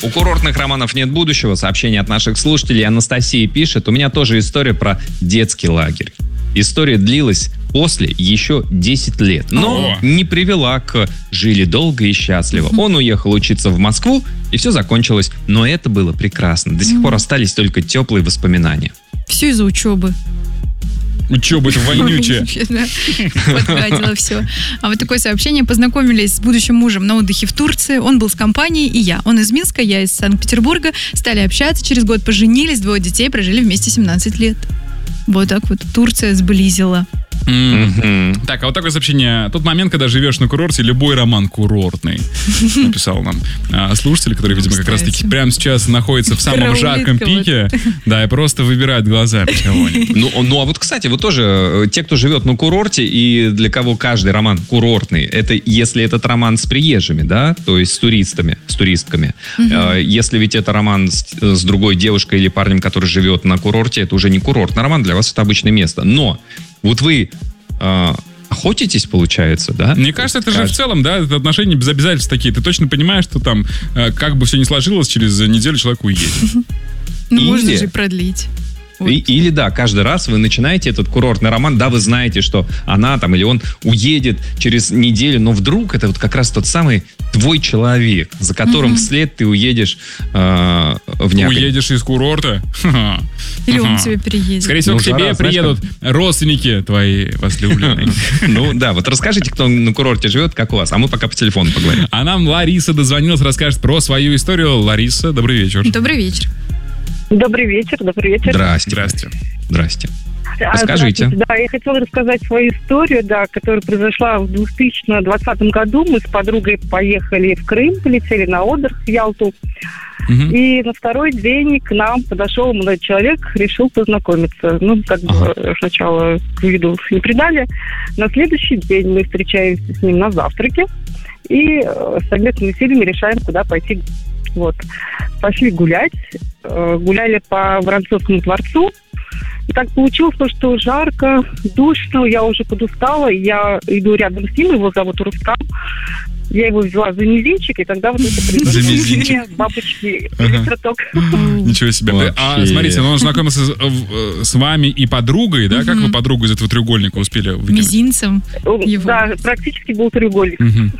У курортных романов нет будущего. Сообщение от наших слушателей. Анастасия пишет: у меня тоже история про детский лагерь. История длилась после еще 10 лет, но не привела к «жили долго и счастливо». Он уехал учиться в Москву, и все закончилось. Но это было прекрасно. До сих пор остались только теплые воспоминания. Все из-за учебы. Учеба-то вонючая. Подгадила все. А вот такое сообщение. Познакомились с будущим мужем на отдыхе в Турции. Он был с компанией, и я. Он из Минска, я из Санкт-Петербурга. Стали общаться, через год поженились, 2 детей, прожили вместе 17 лет. Вот так вот Турция сблизила. Так, а вот такое сообщение. Тот момент, когда живешь на курорте, любой роман курортный. Написал нам слушатель, который, видимо, как раз-таки прямо сейчас находится в самом жарком пике. Да, и просто выбирает глазами кого-нибудь. Ну, а вот, кстати, вот тоже те, кто живет на курорте и для кого каждый роман курортный, это если этот роман с приезжими, да, то есть с туристами, с туристками. Если ведь это роман с другой девушкой или парнем, который живет на курорте, это уже не курортный роман, для вас это обычное место. Но вот вы охотитесь, получается, да? Мне кажется, это же в целом, да, это отношения без обязательств такие. Ты точно понимаешь, что там, как бы все ни сложилось, через неделю человек уедет. Ну, можно же продлить. Или, да, каждый раз вы начинаете этот курортный роман, да, вы знаете, что она там или он уедет через неделю, но вдруг это вот как раз тот самый твой человек, за которым вслед ты уедешь в Неаполь. Уедешь из курорта? Или он к тебе переедет. Скорее всего, к тебе приедут родственники твои возлюбленные. Ну да, вот расскажите, кто на курорте живет, как у вас, а мы пока по телефону поговорим. А нам Лариса дозвонилась, расскажет про свою историю. Лариса, добрый вечер. Добрый вечер. Добрый вечер, добрый вечер. Здрасте. Расскажите. Да, я хотела рассказать свою историю, да, которая произошла в 2020 году. Мы с подругой поехали в Крым, полетели на отдых в Ялту. И на второй день к нам подошел молодой человек, решил познакомиться. Ну, как бы сначала к виду не придали. На следующий день мы встречаемся с ним на завтраке и совместными силами решаем, куда пойти. Вот. Пошли гулять. Гуляли по Воронцовскому дворцу. И так получилось, что жарко, душно, я уже подустала. Я иду рядом с ним, его зовут Рустам. Я его взяла за мизинчик, и тогда вот это произошло. Бабочки, электроток. Ничего себе. А смотрите, он знакомился с вами и подругой, да? Как вы подругу из этого треугольника успели выкинуть? Мизинцем. Да, практически был треугольник.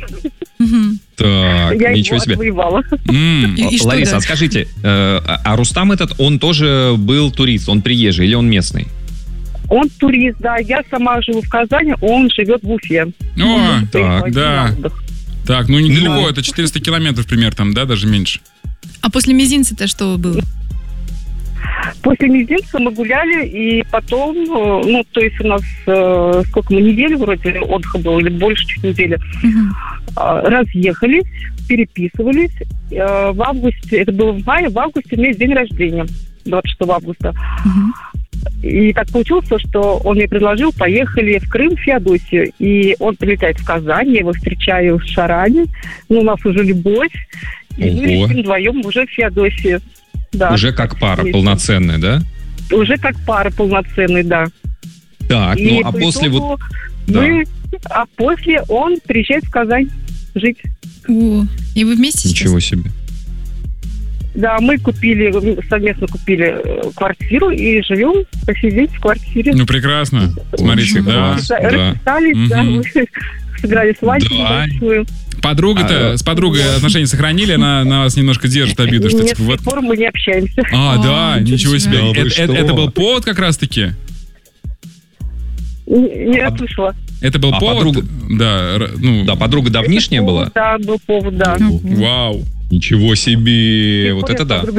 Так, я ничего себе. Отвоевала. Лариса, а скажите, а Рустам этот, он тоже был турист, он приезжий или он местный? Он турист, да. Я сама живу в Казани, он живет в Уфе. О, так, да. Так, ну недалеко, это 400 километров примерно там, да, даже меньше. А после мизинца-то что было? После мизинца мы гуляли, и потом, ну, то есть у нас, сколько мы, неделю вроде отдыха было, или больше, чуть недели, разъехались, переписывались. В августе, это было в мае, в августе у меня день рождения, 26 августа. И так получилось, что он мне предложил, поехали в Крым, в Феодосию. И он прилетает в Казань, я его встречаю в Шаране. Ну, у нас уже любовь. И мы летим вдвоем уже в Феодосию. Да. Уже как пара полноценная, да? Уже как пара полноценная, да. Так, и ну а после вот... А после он приезжает в Казань жить. О, и вы вместе сейчас? Ничего себе. Да, мы совместно купили квартиру и живем по сей день в квартире. Ну, прекрасно. Смотрите, да. Расписались, да, мы сыграли свадьбу большую. С подругой отношения сохранили, она на вас немножко держит обиду, что типа вот... С тех пор мы не общаемся. Да, ничего себе. Это был повод как раз-таки? Не расслышала. Это был повод? Да, подруга давнишняя была? Да, был повод, да. Вау. Ничего себе, вот это да.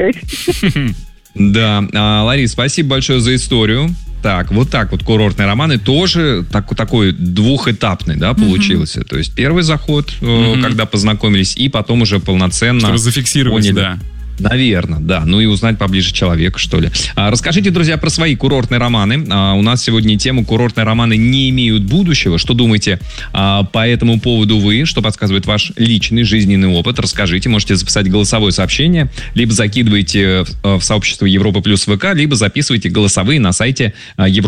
Да, Ларис, спасибо большое за историю. Так, вот курортные романы тоже такой двухэтапный, да, получился. То есть первый заход, когда познакомились, и потом уже полноценно... Чтобы зафиксировать, да. Наверное, да. Ну и узнать поближе человека, что ли. Расскажите, друзья, про свои курортные романы. У нас сегодня тему «Курортные романы не имеют будущего». Что думаете по этому поводу вы? Что подсказывает ваш личный жизненный опыт? Расскажите. Можете записать голосовое сообщение, либо закидывайте в сообщество Европа плюс ВК, либо записывайте голосовые на сайте Европа.